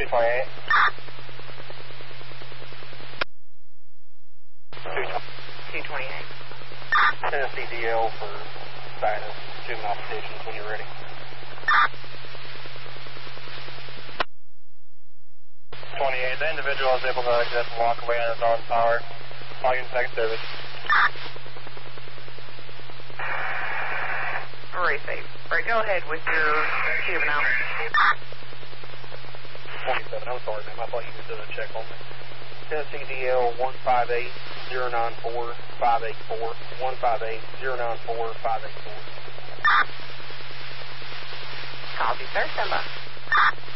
228. 228. Tennessee DL for status, juvenile petitions when you're ready. 28. The individual is able to exit and walk away on his own power. All units next service. Receive. Alright, go ahead with your juvenile. 27. I'm sorry, ma'am. I thought you did a check on me. Tennessee DL 158-094-584. 158-094-584. Copy, sir. Stand by.